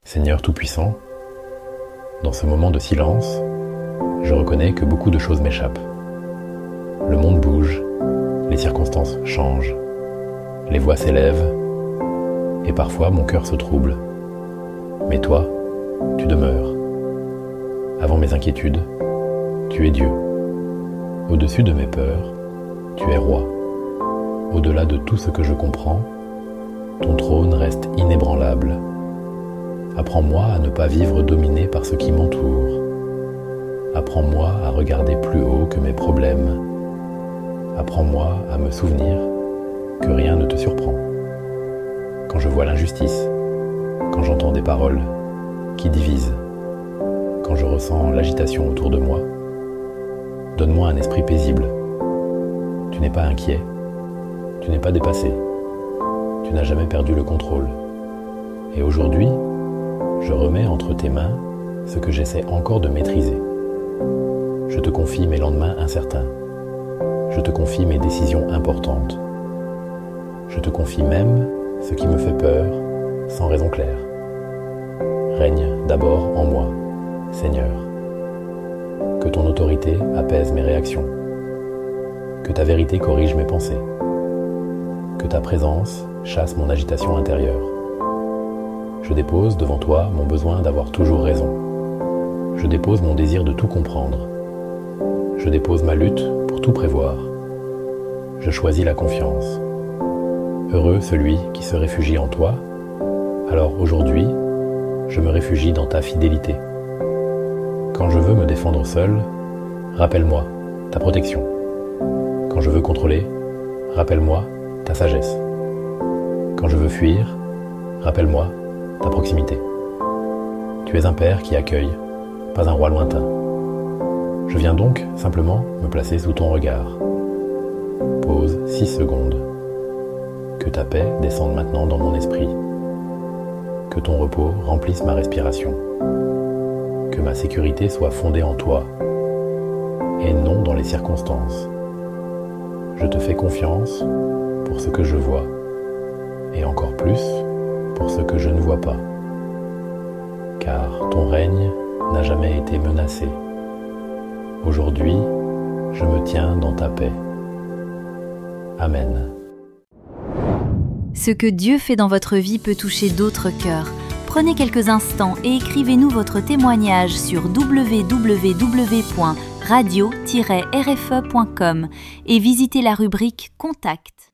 Seigneur Tout-Puissant, dans ce moment de silence, je reconnais que beaucoup de choses m'échappent. Le monde bouge, les circonstances changent, les voix s'élèvent, et parfois mon cœur se trouble. Mais toi, tu demeures. Avant mes inquiétudes, tu es Dieu. Au-dessus de mes peurs, tu es roi. Au-delà de tout ce que je comprends, ton trône reste inébranlable. Apprends-moi à ne pas vivre dominé par ce qui m'entoure. Apprends-moi à regarder plus haut que mes problèmes. Apprends-moi à me souvenir que rien ne te surprend. Quand je vois l'injustice, quand j'entends des paroles qui divisent, quand je ressens l'agitation autour de moi, donne-moi un esprit paisible. Tu n'es pas inquiet, tu n'es pas dépassé, tu n'as jamais perdu le contrôle. Et aujourd'hui, je remets entre tes mains ce que j'essaie encore de maîtriser. Je te confie mes lendemains incertains. Je te confie mes décisions importantes. Je te confie même ce qui me fait peur sans raison claire. Règne d'abord en moi, Seigneur. Que ton autorité apaise mes réactions. Que ta vérité corrige mes pensées. Que ta présence chasse mon agitation intérieure. Je dépose devant toi mon besoin d'avoir toujours raison. Je dépose mon désir de tout comprendre. Je dépose ma lutte pour tout prévoir. Je choisis la confiance. Heureux celui qui se réfugie en toi. Alors aujourd'hui, je me réfugie dans ta fidélité. Quand je veux me défendre seul, rappelle-moi ta protection. Quand je veux contrôler, rappelle-moi ta sagesse. Quand je veux fuir, rappelle-moi ta proximité. Tu es un père qui accueille, pas un roi lointain. Je viens donc simplement me placer sous ton regard. Pause 6 secondes. Que ta paix descende maintenant dans mon esprit. Que ton repos remplisse ma respiration. Que ma sécurité soit fondée en toi et non dans les circonstances. Je te fais confiance pour ce que je vois et encore plus pour ce que je ne vois pas. Car ton règne n'a jamais été menacé. Aujourd'hui, je me tiens dans ta paix. Amen. Ce que Dieu fait dans votre vie peut toucher d'autres cœurs. Prenez quelques instants et écrivez-nous votre témoignage sur www.radio-rfe.com et visitez la rubrique Contact.